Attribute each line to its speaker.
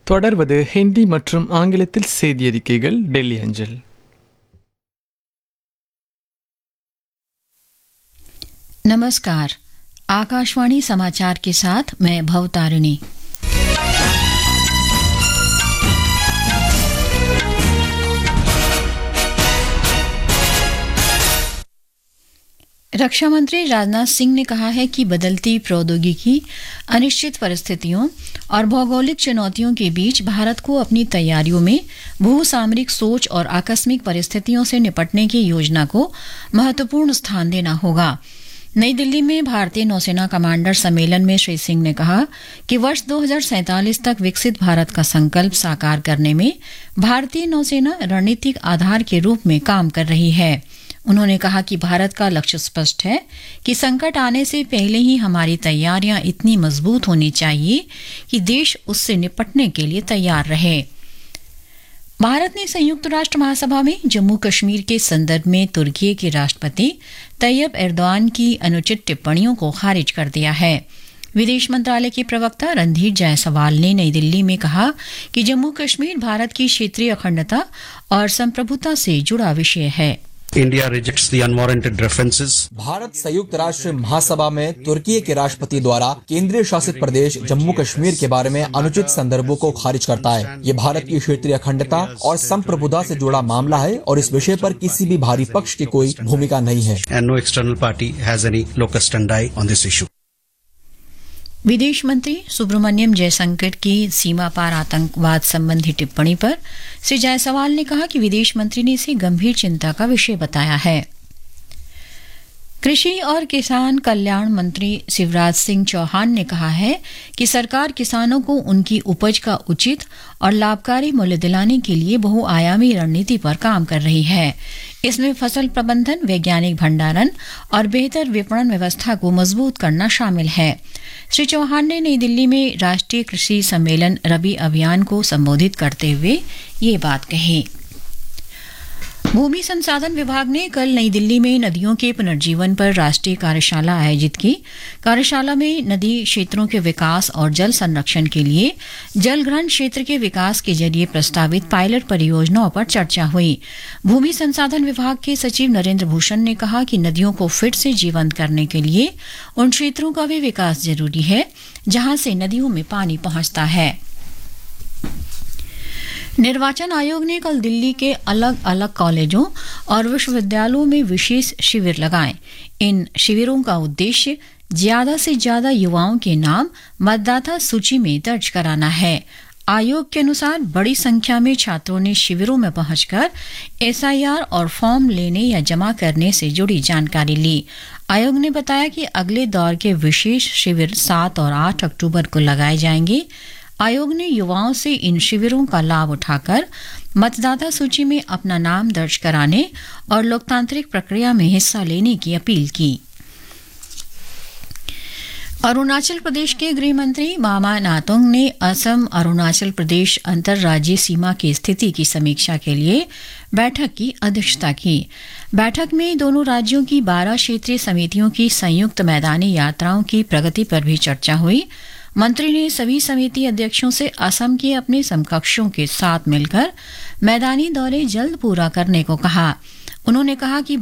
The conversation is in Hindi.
Speaker 1: தொடர்வது ஹிந்தி மற்றும் ஆங்கிலத்தில் செய்தியறிக்கைகள் டெல்லி அஞ்சல்.
Speaker 2: नमस्कार, आकाशवाणी समाचार के साथ मैं भवतारिणी। रक्षा मंत्री राजनाथ सिंह ने कहा है कि बदलती प्रौद्योगिकी, अनिश्चित परिस्थितियों और भौगोलिक चुनौतियों के बीच भारत को अपनी तैयारियों में भूसामरिक सोच और आकस्मिक परिस्थितियों से निपटने की योजना को महत्वपूर्ण स्थान देना होगा। नई दिल्ली में भारतीय नौसेना कमांडर सम्मेलन में श्री सिंह ने कहा कि वर्ष 2047 तक विकसित भारत का संकल्प साकार करने में भारतीय नौसेना रणनीतिक आधार के रूप में काम कर रही है। उन्होंने कहा कि भारत का लक्ष्य स्पष्ट है कि संकट आने से पहले ही हमारी तैयारियां इतनी मजबूत होनी चाहिए कि देश उससे निपटने के लिए तैयार रहे। भारत ने संयुक्त राष्ट्र महासभा में जम्मू कश्मीर के संदर्भ में तुर्की के राष्ट्रपति तैयब एर्दोआन की अनुचित टिप्पणियों को खारिज कर दिया है। विदेश मंत्रालय के प्रवक्ता रणधीर जायसवाल ने नई दिल्ली में कहा कि जम्मू कश्मीर भारत की क्षेत्रीय अखंडता और संप्रभुता से जुड़ा विषय है।
Speaker 3: India rejects the unwarranted references.
Speaker 4: Bharat संयुक्त राष्ट्र महासभा में तुर्की के राष्ट्रपति द्वारा केंद्रीय शासित प्रदेश जम्मू कश्मीर के बारे में अनुचित संदर्भों को खारिज करता है। ये भारत की क्षेत्रीय अखंडता और संप्रभुता से जुड़ा मामला है और इस विषय पर किसी भी बाहरी पक्ष की कोई भूमिका नहीं है।
Speaker 3: And no external party has any locus standi on this issue.
Speaker 2: विदेश मंत्री सुब्रमण्यम जयशंकर की सीमा पार आतंकवाद संबंधी टिप्पणी पर श्री जायसवाल ने कहा कि विदेश मंत्री ने इसे गंभीर चिंता का विषय बताया है। कृषि और किसान कल्याण मंत्री शिवराज सिंह चौहान ने कहा है कि सरकार किसानों को उनकी उपज का उचित और लाभकारी मूल्य दिलाने के लिए बहुआयामी रणनीति पर काम कर रही है। इसमें फसल प्रबंधन, वैज्ञानिक भंडारण और बेहतर विपणन व्यवस्था को मजबूत करना शामिल है। श्री चौहान ने नई दिल्ली में राष्ट्रीय कृषि सम्मेलन रबी अभियान को संबोधित करते हुए ये बात कही। भूमि संसाधन विभाग ने कल नई दिल्ली में नदियों के पुनर्जीवन पर राष्ट्रीय कार्यशाला आयोजित की। कार्यशाला में नदी क्षेत्रों के विकास और जल संरक्षण के लिए जलग्रहण क्षेत्र के विकास के जरिए प्रस्तावित पायलट परियोजनाओं पर चर्चा हुई। भूमि संसाधन विभाग के सचिव नरेंद्र भूषण ने कहा कि नदियों को फिर से जीवंत करने के लिए उन क्षेत्रों का भी विकास जरूरी है जहां से नदियों में पानी पहुंचता है। निर्वाचन आयोग ने कल दिल्ली के अलग अलग कॉलेजों और विश्वविद्यालयों में विशेष शिविर लगाए। इन शिविरों का उद्देश्य ज्यादा से ज्यादा युवाओं के नाम मतदाता सूची में दर्ज कराना है। आयोग के अनुसार बड़ी संख्या में छात्रों ने शिविरों में पहुंचकर एसआईआर और फॉर्म लेने या जमा करने से जुड़ी जानकारी ली। आयोग ने बताया कि अगले दौर के विशेष शिविर 7 और 8 अक्टूबर को लगाए जाएंगे। आयोग ने युवाओं से इन शिविरों का लाभ उठाकर मतदाता सूची में अपना नाम दर्ज कराने और लोकतांत्रिक प्रक्रिया में हिस्सा लेने की अपील की। अरुणाचल प्रदेश के गृह मंत्री मामा नातुंग ने असम अरुणाचल प्रदेश अंतर्राज्यीय सीमा की स्थिति की समीक्षा के लिए बैठक की अध्यक्षता की। बैठक में दोनों राज्यों की 12 क्षेत्रीय समितियों की संयुक्त मैदानी यात्राओं की प्रगति पर भी चर्चा हुई। मंत्री ने सभी समिति अध्यक्षों से असम के अपने समकक्षों के साथ मिलकर मैदानी दौरे जल्द पूरा करने को कहा। उन्होंने कहा कि